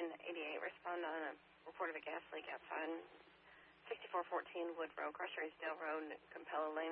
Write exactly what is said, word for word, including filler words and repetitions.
eighty-eight, respond on a report of a gas leak outside sixty-four fourteen Wood Road, Cross Raysdale Road, Campella Lane.